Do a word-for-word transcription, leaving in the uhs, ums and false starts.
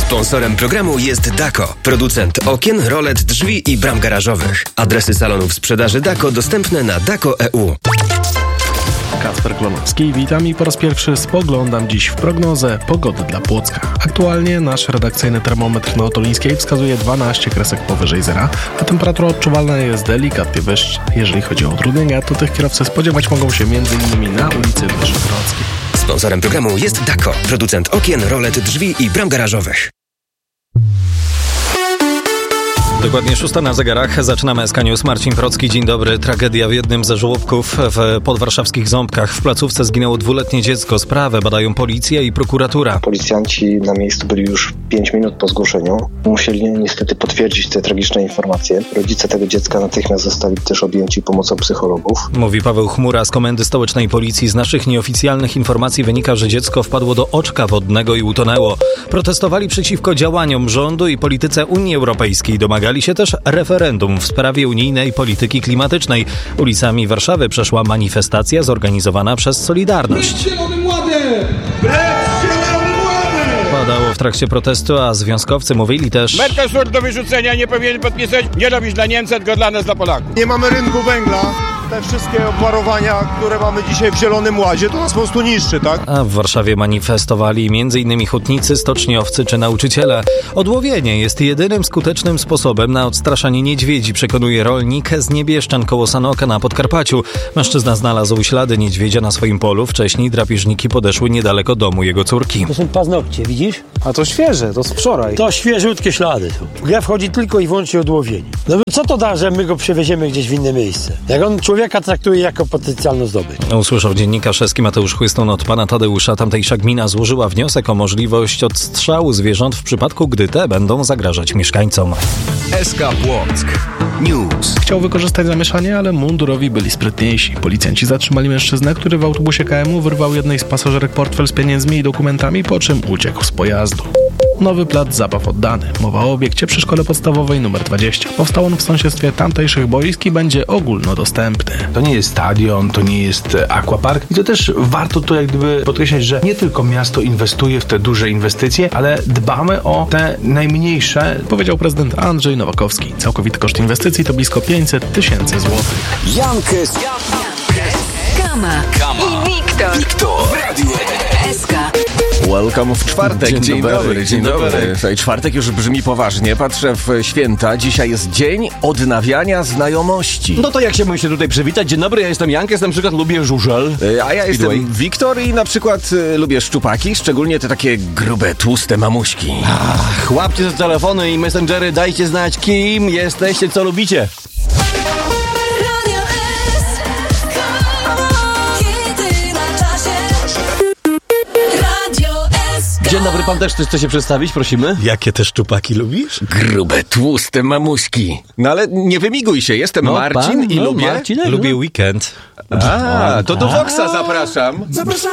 Sponsorem programu jest Dako, producent okien, rolet, drzwi i bram garażowych. Adresy salonów sprzedaży Dako dostępne na dako kropka e u. Kacper Klonowski, witam i po raz pierwszy spoglądam dziś w prognozę pogody dla Płocka. Aktualnie nasz redakcyjny termometr na Otolińskiej wskazuje dwanaście kresek powyżej zera, a temperatura odczuwalna jest delikatnie wyższa. Jeżeli chodzi o utrudnienia, to tych kierowcy spodziewać mogą się m.in. na ulicy Wyszogrodzkiej. Sponsorem programu jest Dako, producent okien, rolet, drzwi i bram garażowych. Dokładnie szósta na zegarach. Zaczynamy S K News. Marcin Procki, dzień dobry. Tragedia w jednym ze żłobków w podwarszawskich Ząbkach. W placówce zginęło dwuletnie dziecko. Sprawę badają policja i prokuratura. Policjanci na miejscu byli już pięć minut po zgłoszeniu. Musieli niestety potwierdzić te tragiczne informacje. Rodzice tego dziecka natychmiast zostali też objęci pomocą psychologów. Mówi Paweł Chmura z Komendy Stołecznej Policji. Z naszych nieoficjalnych informacji wynika, że dziecko wpadło do oczka wodnego i utonęło. Protestowali przeciwko działaniom rządu i polityce Unii Europejskiej. Domagali się też referendum w sprawie unijnej polityki klimatycznej. Ulicami Warszawy przeszła manifestacja zorganizowana przez Solidarność. Precz Zielonym Ładem! Precz Zielonym Ładem! Padało w trakcie protestu, a związkowcy mówili też: Mercosur do wyrzucenia nie powinien podpisać, nie robić dla Niemcy, tylko dla nas, dla Polaków. Nie mamy rynku węgla. Te wszystkie obwarowania, które mamy dzisiaj w Zielonym Ładzie, to nas po prostu niszczy, tak? A w Warszawie manifestowali m.in. hutnicy, stoczniowcy czy nauczyciele. Odłowienie jest jedynym skutecznym sposobem na odstraszanie niedźwiedzi, przekonuje rolnik z Niebieszczan koło Sanoka na Podkarpaciu. Mężczyzna znalazł ślady niedźwiedzia na swoim polu. Wcześniej drapieżniki podeszły niedaleko domu jego córki. To są paznokcie, widzisz? A to świeże, to z wczoraj. To świeżutkie ślady są. Grę wchodzi tylko i wyłącznie odłowienie. No co to da, że my go przewieziemy gdzieś w inne miejsce? Jak on człowieka traktuje jako potencjalną zdobycz. Usłyszał dziennikarz Eski Mateusz Chłyston od pana Tadeusza. Tamtejsza gmina złożyła wniosek o możliwość odstrzału zwierząt w przypadku, gdy te będą zagrażać mieszkańcom. S K Płock News. Chciał wykorzystać zamieszanie, ale mundurowi byli sprytniejsi. Policjanci zatrzymali mężczyznę, który w autobusie K M U wyrwał jednej z pasażerek portfel z pieniędzmi i dokumentami, po czym uciekł z pojazdu. Nowy plac zabaw oddany. Mowa o obiekcie przy szkole podstawowej numer dwadzieścia. Powstał on w sąsiedztwie tamtejszych boisk i będzie ogólnodostępny. To nie jest stadion, to nie jest aquapark i to też warto to jak gdyby podkreślać, że nie tylko miasto inwestuje w te duże inwestycje, ale dbamy o te najmniejsze. Powiedział prezydent Andrzej Nowakowski. Całkowity koszt inwestycji to blisko pięćset tysięcy złotych. Jankes, Kama, Kama i Wiktor, Wiktor w Radiu S K. Welcome w czwartek. Dzień, dzień dobry, dobry, dzień dobry. dobry. Czwartek już brzmi poważnie. Patrzę w święta. Dzisiaj jest dzień odnawiania znajomości. No to jak się mój się tutaj przywitać? Dzień dobry, ja jestem Jankes, na przykład lubię żużel. A ja Speedway. jestem Wiktor i na przykład y, lubię szczupaki, szczególnie te takie grube, tłuste mamuśki. Ach, łapcie te telefony i messengery, dajcie znać, kim jesteście, co lubicie. Dzień dobry, pan też chce się przedstawić, prosimy? Jakie te szczupaki lubisz? Grube, tłuste mamuśki. No ale nie wymiguj się, jestem No, Marcin pan, i no, lubię... Marcin, Lubię weekend. A, to do Voxa zapraszam. Zapraszam.